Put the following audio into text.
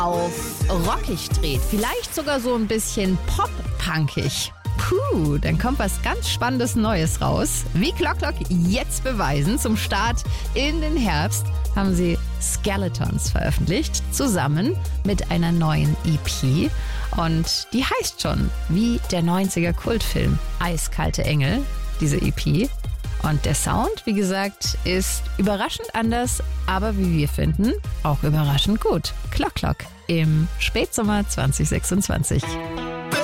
auf rockig dreht, vielleicht sogar so ein bisschen pop-punkig. Puh, dann kommt was ganz Spannendes Neues raus. Wie Clock Clock jetzt beweisen, zum Start in den Herbst haben sie Skeletons veröffentlicht, zusammen mit einer neuen EP. Und die heißt schon wie der 90er Kultfilm Eiskalte Engel, diese EP. Und der Sound, wie gesagt, ist überraschend anders, aber wie wir finden, auch überraschend gut. Clock Clock im Spätsommer 2026.